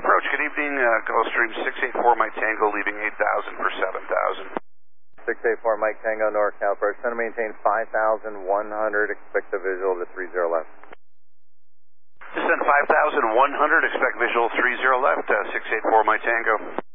approach. Good evening, Gulfstream 684 Mike Tango, leaving 8,000 for 7,000. 684 Mike Tango, NorCal approach. Center maintain 5,100, expect a visual to 30 left. Descend 5,100, expect visual 30 left, 684 Mike Tango.